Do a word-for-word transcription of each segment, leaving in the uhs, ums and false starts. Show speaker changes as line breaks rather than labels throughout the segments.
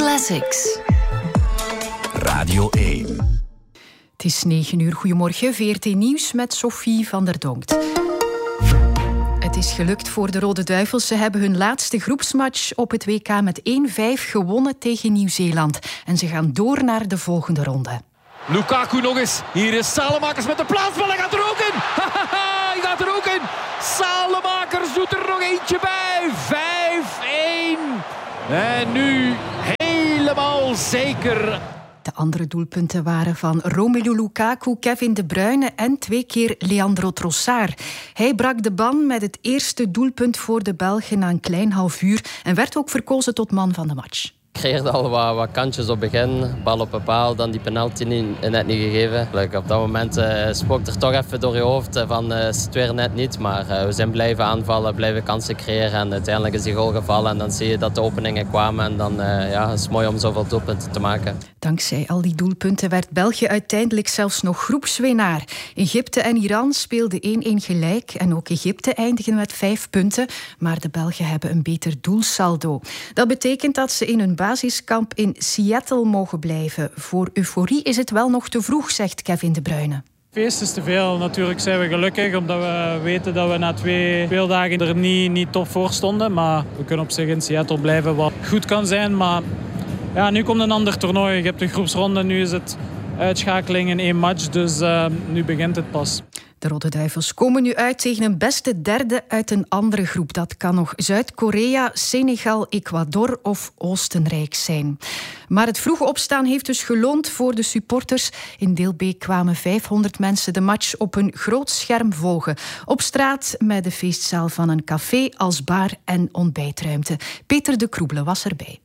Classics.
Radio één.
Het is negen uur. Goedemorgen. V R T Nieuws met Sophie van der Donkt. Het is gelukt voor de Rode Duivels. Ze hebben hun laatste groepsmatch op het W K met één vijf gewonnen tegen Nieuw-Zeeland. En ze gaan door naar de volgende ronde.
Lukaku nog eens. Hier is Salemakers met de plaatsbal. Hij gaat er ook in. Hij gaat er ook in. Salemakers doet er nog eentje bij. vijf één. En nu helemaal zeker.
De andere doelpunten waren van Romelu Lukaku, Kevin De Bruyne en twee keer Leandro Trossard. Hij brak de ban met het eerste doelpunt voor de Belgen na een klein half uur en werd ook verkozen tot man van de match.
Ik creëerde al wat, wat kantjes op het begin, bal op een paal, dan die penalty niet, net niet gegeven. Like, op dat moment uh, spookt er toch even door je hoofd uh, van uh, is het weer net niet. Maar uh, we zijn blijven aanvallen, blijven kansen creëren en uiteindelijk is die goal gevallen. En dan zie je dat de openingen kwamen en dan uh, ja, is het mooi om zoveel doelpunten te maken.
Dankzij al die doelpunten werd België uiteindelijk zelfs nog groepswinnaar. Egypte en Iran speelden één één gelijk en ook Egypte eindigde met vijf punten. Maar de Belgen hebben een beter doelsaldo. Dat betekent dat ze in hun basiskamp in Seattle mogen blijven. Voor euforie is het wel nog te vroeg, zegt Kevin De Bruyne.
Feest is te veel. Natuurlijk zijn we gelukkig omdat we weten dat we na twee speeldagen er niet, niet top voor stonden. Maar we kunnen op zich in Seattle blijven, wat goed kan zijn. Maar ja, nu komt een ander toernooi. Je hebt de groepsronde, nu is het uitschakeling in één match. Dus uh, nu begint het pas.
De Rode Duivels komen nu uit tegen een beste derde uit een andere groep. Dat kan nog Zuid-Korea, Senegal, Ecuador of Oostenrijk zijn. Maar het vroege opstaan heeft dus geloond voor de supporters. In Dilbeek kwamen vijfhonderd mensen de match op een groot scherm volgen. Op straat met de feestzaal van een café als bar en ontbijtruimte. Peter de Kroebele was erbij.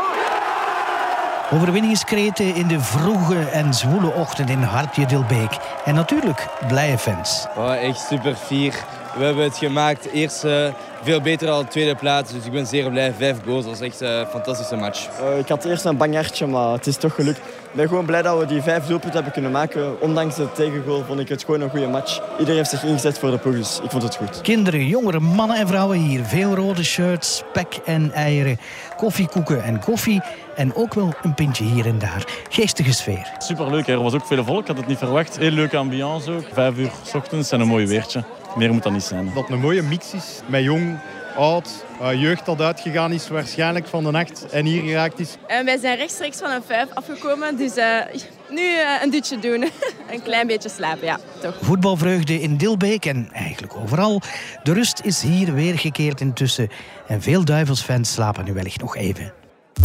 Overwinningskreten in de vroege en zwoele ochtend in Hartje Dilbeek. En natuurlijk blije fans.
Oh, echt super fier. We hebben het gemaakt. Eerst uh, veel beter dan de tweede plaats. Dus ik ben zeer blij. Vijf goals. Dat was echt een fantastische match.
Uh, ik had eerst een bang hartje, maar het is toch gelukt. Ik ben gewoon blij dat we die vijf doelpunten hebben kunnen maken. Ondanks de tegengoal vond ik het gewoon een goede match. Iedereen heeft zich ingezet voor de ploeg, dus ik vond het goed.
Kinderen, jongeren, mannen en vrouwen hier. Veel rode shirts, spek en eieren. Koffiekoeken en koffie. En ook wel een pintje hier en daar. Geestige sfeer.
Superleuk, er was ook veel volk. Ik had het niet verwacht. Heel leuke ambiance ook. Vijf uur 's ochtends en een mooi weertje. Meer moet dat niet zijn.
Dat het een mooie mix is. Met jong, oud, uh, jeugd dat uitgegaan is waarschijnlijk van de nacht en hier geraakt is.
En wij zijn rechtstreeks van een vijf afgekomen. Dus uh, nu uh, een dutje doen. Een klein beetje slapen, ja. Toch.
Voetbalvreugde in Dilbeek en eigenlijk overal. De rust is hier weergekeerd intussen. En veel Duivelsfans slapen nu wellicht nog even.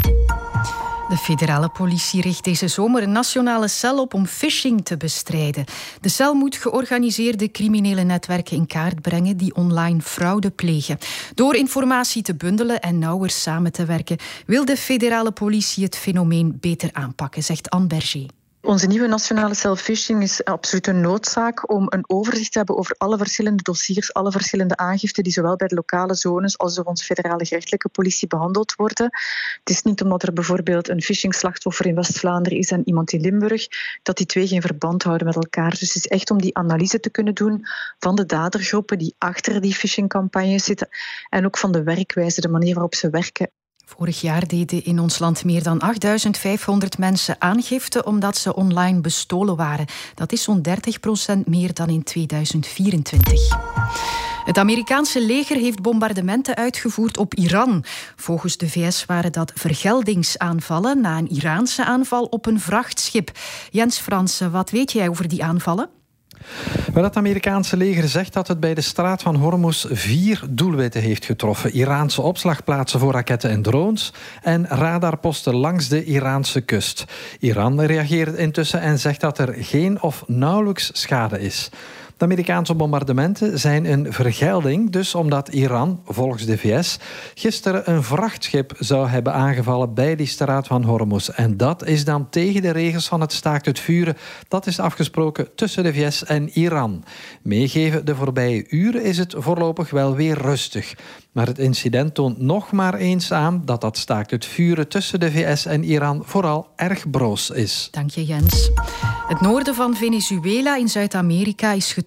De federale politie richt deze zomer een nationale cel op om phishing te bestrijden. De cel moet georganiseerde criminele netwerken in kaart brengen die online fraude plegen. Door informatie te bundelen en nauwer samen te werken, wil de federale politie het fenomeen beter aanpakken, zegt Anne Berger.
Onze nieuwe nationale cel phishing is absoluut een noodzaak om een overzicht te hebben over alle verschillende dossiers, alle verschillende aangiften die zowel bij de lokale zones als door onze federale gerechtelijke politie behandeld worden. Het is niet omdat er bijvoorbeeld een phishing-slachtoffer in West-Vlaanderen is en iemand in Limburg, dat die twee geen verband houden met elkaar. Dus het is echt om die analyse te kunnen doen van de dadergroepen die achter die phishing-campagnes zitten en ook van de werkwijze, de manier waarop ze werken.
Vorig jaar deden in ons land meer dan achtduizend vijfhonderd mensen aangifte omdat ze online bestolen waren. Dat is zo'n dertig procent meer dan in tweeduizend vierentwintig. Het Amerikaanse leger heeft bombardementen uitgevoerd op Iran. Volgens de V S waren dat vergeldingsaanvallen na een Iraanse aanval op een vrachtschip. Jens Fransen, wat weet jij over die aanvallen?
Wel, het Amerikaanse leger zegt dat het bij de straat van Hormuz vier doelwitten heeft getroffen. Iraanse opslagplaatsen voor raketten en drones en radarposten langs de Iraanse kust. Iran reageert intussen en zegt dat er geen of nauwelijks schade is. De Amerikaanse bombardementen zijn een vergelding, dus omdat Iran, volgens de V S, gisteren een vrachtschip zou hebben aangevallen bij die straat van Hormuz. En dat is dan tegen de regels van het staakt het vuren. Dat is afgesproken tussen de V S en Iran. Meegeven de voorbije uren is het voorlopig wel weer rustig. Maar het incident toont nog maar eens aan dat dat staakt het vuren tussen de V S en Iran vooral erg broos is.
Dank je, Jens. Het noorden van Venezuela in Zuid-Amerika is getroffen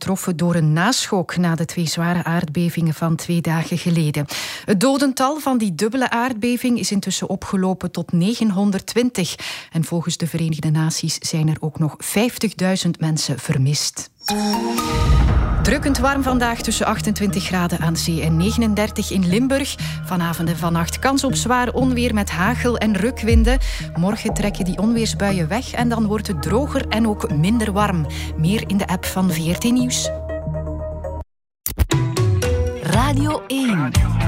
getroffen door een naschok na de twee zware aardbevingen van twee dagen geleden. Het dodental van die dubbele aardbeving is intussen opgelopen tot negenhonderdtwintig. En volgens de Verenigde Naties zijn er ook nog vijftigduizend mensen vermist. Drukkend warm vandaag tussen achtentwintig graden aan zee en negenendertig in Limburg. Vanavond en vannacht kans op zwaar onweer met hagel en rukwinden. Morgen trekken die onweersbuien weg en dan wordt het droger en ook minder warm. Meer in de app van V R T Nieuws.
Radio één.